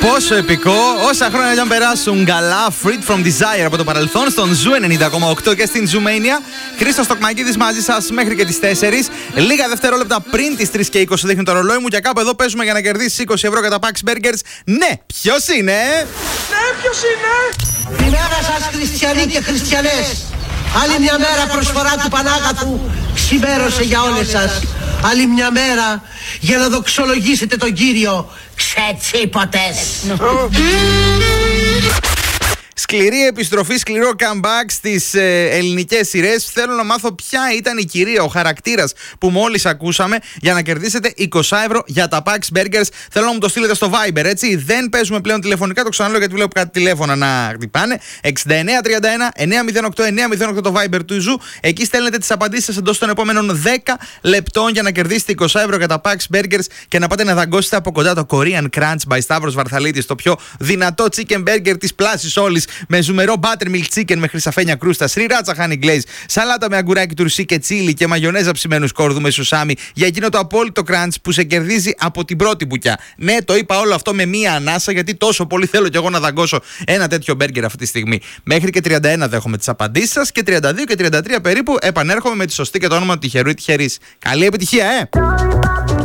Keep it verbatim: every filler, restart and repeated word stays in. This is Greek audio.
Πόσο επικό, όσα χρόνια για να περάσουν καλά. Freed from Desire από το παρελθόν στον Ζου ενενήντα κόμμα οκτώ και στην Ζουμania. Χρήστος Τοκμακίδης μαζί σας μέχρι και τις τέσσερις. Λίγα δευτερόλεπτα πριν τις τρεις και είκοσι δείχνει το ρολόι μου και κάπου εδώ παίζουμε για να κερδίσεις είκοσι ευρώ για τα Pax Burgers. Ναι, ποιος είναι? Ναι, ποιος είναι? Καλημέρα σας χριστιανοί και χριστιανές. Άλλη μια μέρα προσφορά του Πανάγαθου ξημέρωσε για όλες σας. Άλλη μια μέρα για να δοξολογήσετε τον Κύριο ξετσίποτες. Σκληρή επιστροφή, σκληρό comeback στις ε, ελληνικές σειρές. Θέλω να μάθω ποια ήταν η κυρία, ο χαρακτήρας που μόλις ακούσαμε για να κερδίσετε είκοσι ευρώ για τα Pax Burgers. Θέλω να μου το στείλετε στο Viber, έτσι. Δεν παίζουμε πλέον τηλεφωνικά, το ξαναλέω γιατί βλέπω κάτι τηλέφωνα να χτυπάνε. εξήντα εννέα τριάντα ένα εννιακόσια οκτώ εννιακόσια οκτώ το Viber του Ζου. Εκεί στέλνετε τις απαντήσεις σας εντός των επόμενων δέκα λεπτών για να κερδίσετε είκοσι ευρώ για τα Pax Burgers και να πάτε να δαγκώσετε από κοντά το Korean Crunch by Stavros Varthalitis, το πιο δυνατό chicken burger της πλάσης όλης. Με ζουμερό buttermilk chicken με χρυσαφένια κρούστα, σριράτσα honey glaze, σαλάτα με αγκουράκι τουρσί και τσίλι και μαγιονέζα ψημένου σκόρδου με σουσάμι για εκείνο το απόλυτο crunch που σε κερδίζει από την πρώτη μπουκιά. Ναι, το είπα όλο αυτό με μία ανάσα γιατί τόσο πολύ θέλω κι εγώ να δαγκώσω ένα τέτοιο μπέργκερ αυτή τη στιγμή. Μέχρι και τριάντα ένα δέχομαι τις απαντήσεις σας και τριάντα δύο και τριάντα τρία περίπου επανέρχομαι με τη σωστή και το όνομα του τυχερού ή τυχερής. Καλή επιτυχία, ε!